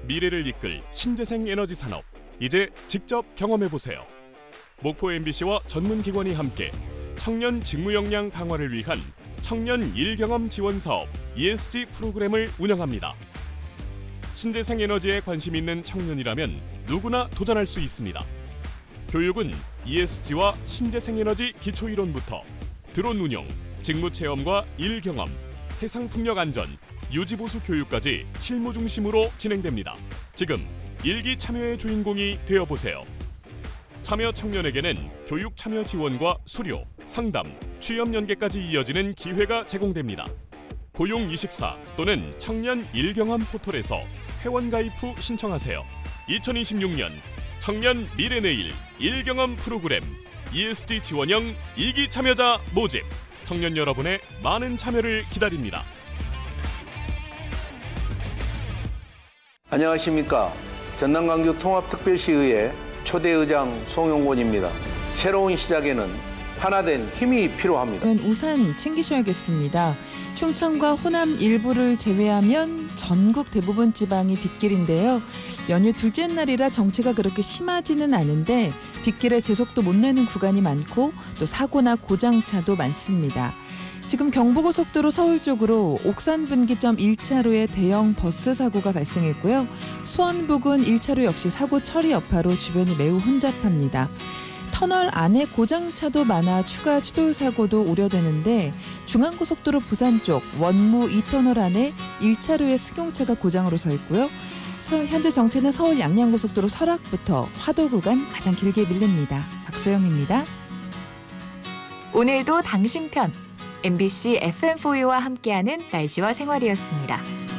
미래를 이끌 신재생 에너지 산업, 이제 직접 경험해보세요. 목포 MBC와 전문기관이 함께 청년 직무 역량 강화를 위한 청년 일경험 지원 사업 ESG 프로그램을 운영합니다. 신재생 에너지에 관심 있는 청년이라면 누구나 도전할 수 있습니다. 교육은 ESG와 신재생 에너지 기초이론부터 드론 운용, 직무 체험과 일 경험, 해상 풍력 안전, 유지보수 교육까지 실무 중심으로 진행됩니다. 지금 일기 참여의 주인공이 되어보세요. 참여 청년에게는 교육 참여 지원과 수료, 상담, 취업 연계까지 이어지는 기회가 제공됩니다. 고용24 또는 청년 일경험 포털에서 회원 가입 후 신청하세요. 2026년 청년 미래내일 일경험 프로그램 ESG 지원형 2기 참여자 모집. 청년 여러분의 많은 참여를 기다립니다. 안녕하십니까. 전남광주 통합특별시의회 초대의장 송용곤입니다. 새로운 시작에는 하나된 힘이 필요합니다. 우산 챙기셔야겠습니다. 충청과 호남 일부를 제외하면 전국 대부분 지방이 빗길인데요. 연휴 둘째 날이라 정체가 그렇게 심하지는 않은데 빗길에 제속도 못 내는 구간이 많고 또 사고나 고장차도 많습니다. 지금 경부고속도로 서울 쪽으로 옥산 분기점 1차로에 대형 버스 사고가 발생했고요. 수원 부근 1차로 역시 사고 처리 여파로 주변이 매우 혼잡합니다. 터널 안에 고장차도 많아 추가 추돌 사고도 우려되는데 중앙고속도로 부산 쪽 원무 2터널 안에 1차로에 승용차가 고장으로 서 있고요. 현재 정체는 서울 양양고속도로 설악부터 화도 구간 가장 길게 밀립니다. 박소영입니다. 오늘도 당신 편 MBC FM4U와 함께하는 날씨와 생활이었습니다.